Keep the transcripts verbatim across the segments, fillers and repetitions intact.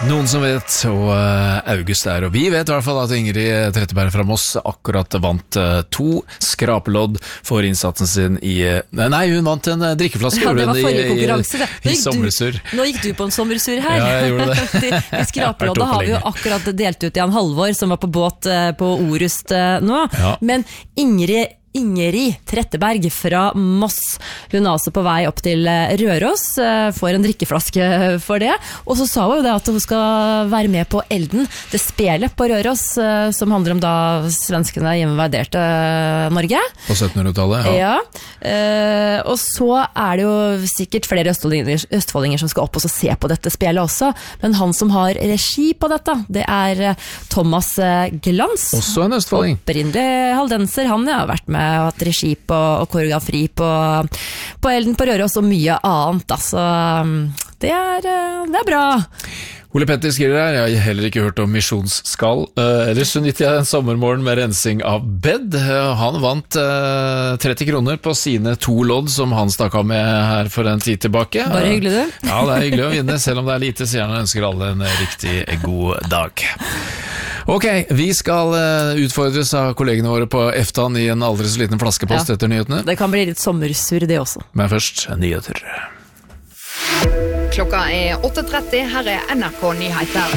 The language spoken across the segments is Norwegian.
Noen som vet, og August er, og vi vet i hvert fall at Ingrid Tretteberg fra Moss akkurat vant to skrapelodd for innsatsen sin i, nei, hun vant en drikkeflaske. Ja, det var forrige konkurranse det. I, i sommersur. Nå gikk du på en sommersur her. Ja, jeg gjorde det. de, de skrapelodda har vi jo akkurat delt ut i en Halvor, som var på båt på Orust nå. Ja. Men Ingrid Ingrid Tretteberg fra Moss, hun er altså på vei opp til Røros, får en drikkeflaske for det, og så sa hun jo det at hun skal være med på Elden, det spelet på Røros, som handler om da svenskene invaderte Norge. På syttenhundretallet, ja. Ja, og så er det jo sikkert flere østfoldinger, østfoldinger som skal opp og se på dette spelet også, men han som har regi på dette, det er Thomas Glans. Også en østfolding. Opprinnelig haldenser, han har vært med og hatt regi på, og koreografi på, på Elden på Røros og mye annet. Altså, det er, det er bra. Ole Petter skriver her, jeg har heller ikke hørt om misjonsskall. Uh, ellers så nytter jeg en sommermorgen med rensing av bed. Uh, han vant uh, tretti kroner på sine to lodd som han stakk av med her for en tid tilbake. Bare hyggelig det. Uh, ja, det er hyggelig å vinne, selv om det er lite, sier han og ønsker alle en riktig god dag. Ok, vi skal utfordres av kollegene våre på EFTAN i en aldri så liten flaskepost ja, etter nyhetene. Det kan bli litt sommersur det også. Men først, nyheter. Klokka er åtte tretti, her er N R K Nyheter.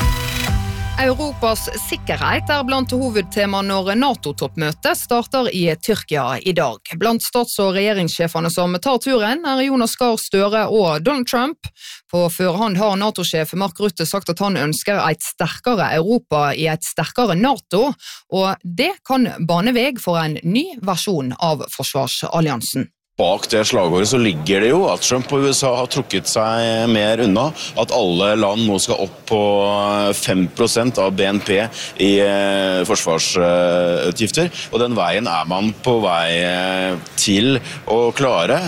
Europas sikkerhet er blant hovedtema når NATO-toppmøtet starter i Tyrkia i dag. Blant stats- og regjeringssjefene som tar turen er Jonas Gahr Støre og Donald Trump. På førhånd har NATO-sjef Mark Rutte sagt at han ønsker et sterkere Europa i et sterkere NATO, og det kan bane veg for en ny versjon av forsvarsalliansen. Bak det slagordet så ligger det jo at Trump og U S A har trukket seg mer unna, at alle land nå skal opp på fem prosent av B N P i forsvarsutgifter, og den veien er man på vei til å klare,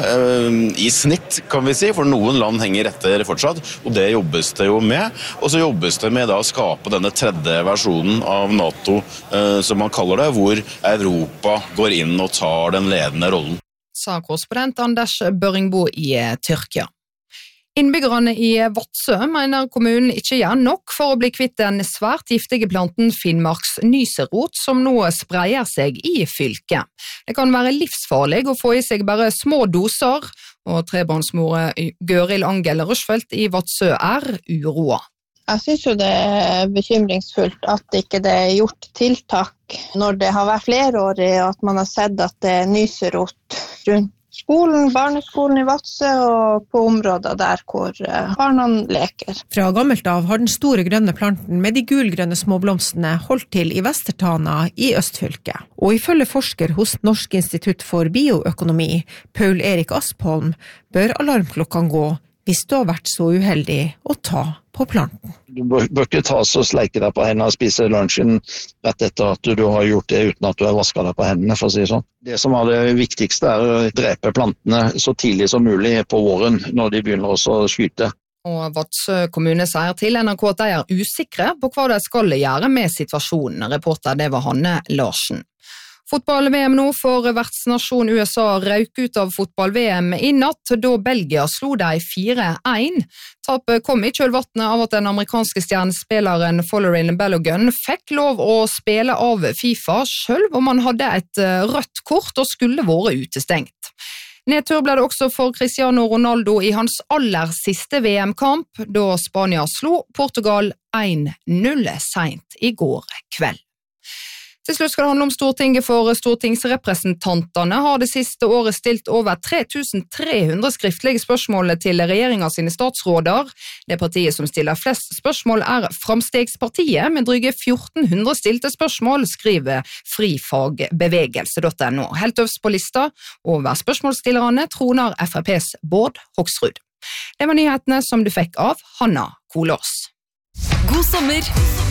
i snitt kan vi si, for noen land henger etter fortsatt, og det jobbes det jo med, og så jobbes det med da å skape denne tredje versjonen av NATO, som man kaller det, hvor Europa går inn og tar den ledende rollen. Sa korrespondent Anders Børingbo i Tyrkia. Innbyggerne i Vadsø mener kommunen ikke gjør nok for å bli kvitt den svært giftige planten Finnmarks nyserot som nå spreier seg i fylket. Det kan være livsfarlig å få i seg bare små doser, og trebarnsmor Gøril Angel Rushfeldt i Vadsø er uroa. Jeg synes jo det er bekymringsfullt at ikke det er gjort tiltak når det har vært flerårig, og at man har sett at det er nyserot rundt skolen, barneskolen i Vadsø og på områder der hvor barna leker. Fra gammelt av har den store grønne planten med de gulgrønne småblomstene holdt til i Vestertana i Østfylket. Og ifølge forsker hos Norsk institutt for bioøkonomi, Paul Erik Aspholm, bør alarmklokkene gå hvis du har vært så uheldig å ta på planten. Du bør, bør ikke ta så sleike deg på hendene og spise lunsjen rett etter at du har gjort det uten at du har vasket deg på hendene, for å si sånn. Det som er det viktigste er å drepe plantene så tidlig som mulig på våren når de begynner også å skyte. Og Vadsø kommune sier til N R K at de er usikre på hva de skal gjøre med situasjonen. Reporter det var Hanne Larsen. Fotball-V M nå for vertsnasjon U S A røk ut av fotball-V M i natt, da Belgia slo de fire én. Tapet kom i kjølvannet av at den amerikanske stjernespilleren Follerin Balogun fikk lov å spille av FIFA, selv om han hadde et rødt kort og skulle vært utestengt. Nedtur ble det også for Cristiano Ronaldo i hans aller siste V M-kamp, da Spania slo Portugal én null sent i går kveld. Til slutt skal det handle om Stortinget, for stortingsrepresentantene har det siste året stilt over tre tusen tre hundre skriftlige spørsmål til regjeringen sine statsråder. Det partiet som stiller flest spørsmål er Framstegspartiet, med dryge fjorten hundre stilte spørsmål, skriver frifagbevegelse punktum no. Helt øvst på lista over spørsmålsstillerne troner F R P's Bård Hoksrud. Det var nyhetene som du fikk av Hanna Kolås. God sommer!